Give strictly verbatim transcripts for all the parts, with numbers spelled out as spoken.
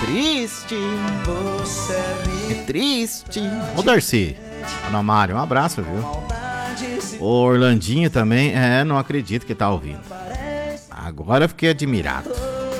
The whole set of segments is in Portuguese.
triste, que triste. Ô Darcy, Ana Mário, um abraço, viu? O Orlandinho também, é, não acredito que tá ouvindo. Agora eu fiquei admirado.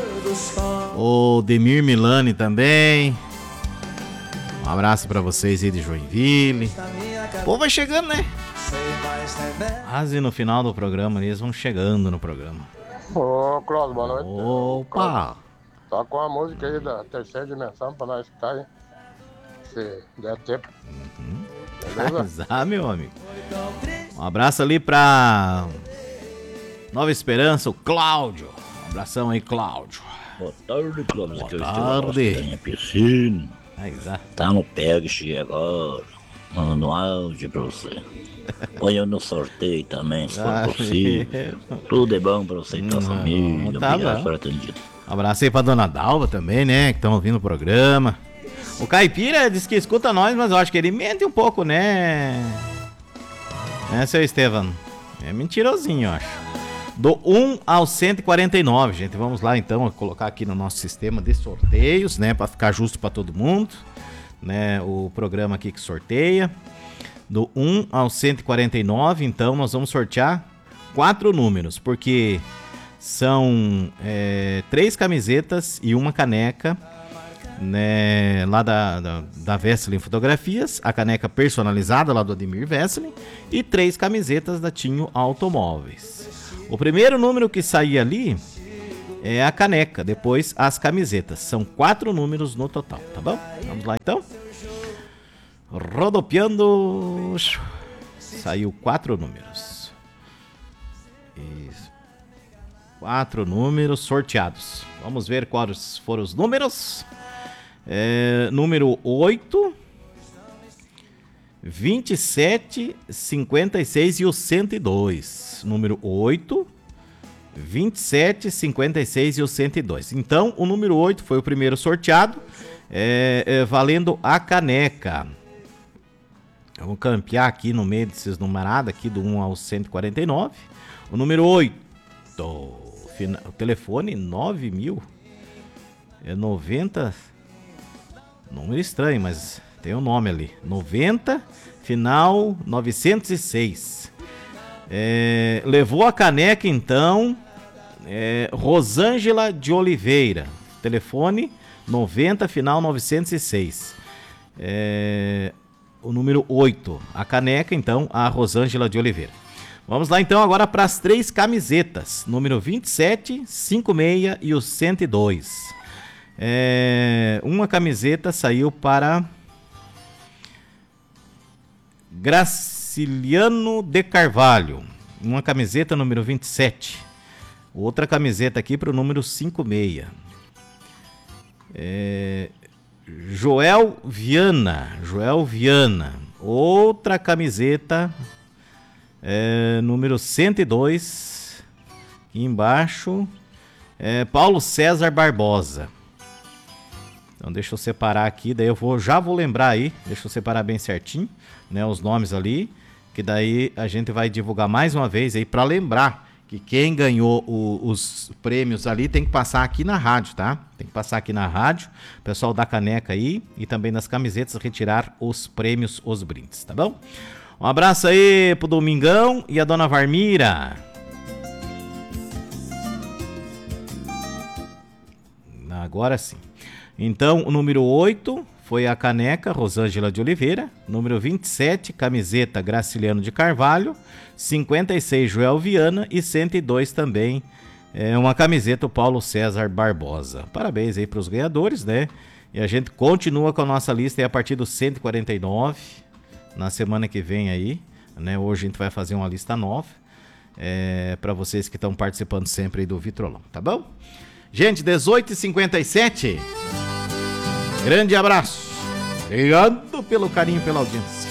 O Demir Milani também. Um abraço pra vocês aí de Joinville. O povo vai chegando, né? Quase no final do programa, eles vão chegando no programa. Ô, Cláudio, boa noite. Opa! Tá com a música aí da terceira dimensão pra nós escutar aí. Se der tempo. Uhum. Ah, meu amigo. Um abraço ali pra Nova Esperança, o Cláudio. Um abração aí, Cláudio. Boa tarde, Cláudio. Boa que tarde. Eu minha piscina. Aí, tá. Tá no pega, cheguei agora. Mandando áudio pra você. Põe eu no sorteio também, se for Ah, possível. Tudo é bom pra você e tua Não, família. tá Obrigado bom. por atendido. Um abraço aí pra Dona Dalva também, né? Que estão ouvindo o programa. O Caipira diz que escuta nós, mas eu acho que ele mente um pouco, né? Né, seu Estevam? É mentirosinho, eu acho. Do um ao cento e quarenta e nove, gente. Vamos lá, então, colocar aqui no nosso sistema de sorteios, né? Pra ficar justo pra todo mundo. Né? O programa aqui que sorteia. Do um ao cento e quarenta e nove, então, nós vamos sortear quatro números, porque são é, três camisetas e uma caneca, né, lá da, da, da Vesselin Fotografias, a caneca personalizada lá do Ademir Vesselin, e três camisetas da Tinho Automóveis. O primeiro número que sair ali é a caneca, depois as camisetas. São quatro números no total, tá bom? Vamos lá então? Rodopiando. Saiu quatro números. Isso. Quatro números sorteados. Vamos ver quais foram os números. É, número oito, vinte e sete, cinquenta e seis e o cento e dois. Número oito, vinte e sete, cinquenta e seis e o cento e dois. Então, o número oito foi o primeiro sorteado, é, é, valendo a caneca. Vamos campear aqui no meio desses numerados, aqui do um ao cento e quarenta e nove. O número oito, o telefone nove mil, é noventa, número estranho, mas tem um nome ali, noventa, final novecentos e seis. É, levou a caneca então, é, Rosângela de Oliveira, telefone noventa, final novecentos e seis. É, o número oito, a caneca então, a Rosângela de Oliveira. Vamos lá então agora para as três camisetas, número vinte e sete, cinquenta e seis e o cento e dois. É, uma camiseta saiu para Graciliano de Carvalho, uma camiseta número vinte e sete. Outra camiseta aqui para o número cinquenta e seis. É, Joel Viana, Joel Viana, outra camiseta, é, número cento e dois, aqui embaixo, é, Paulo César Barbosa. Então deixa eu separar aqui, daí eu vou, já vou lembrar aí, deixa eu separar bem certinho, né, os nomes ali, que daí a gente vai divulgar mais uma vez aí para lembrar que quem ganhou o, os prêmios ali tem que passar aqui na rádio, tá? Tem que passar aqui na rádio, pessoal da caneca aí e também das camisetas retirar os prêmios, os brindes, tá bom? Um abraço aí pro Domingão e a dona Varmira. Agora sim. Então, o número oito foi a caneca Rosângela de Oliveira, número vinte e sete, camiseta Graciliano de Carvalho, cinquenta e seis, Joel Viana e cento e dois também, é, uma camiseta Paulo César Barbosa. Parabéns aí para os ganhadores, né? E a gente continua com a nossa lista aí a partir do cento e quarenta e nove, na semana que vem aí, né? Hoje a gente vai fazer uma lista nova, é, para vocês que estão participando sempre aí do Vitrolão, tá bom? Gente, dezoito e cinquenta e sete. Grande abraço. Obrigado pelo carinho, pela audiência.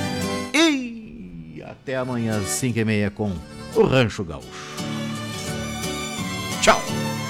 E até amanhã às cinco e meia com o Rancho Gaúcho. Tchau.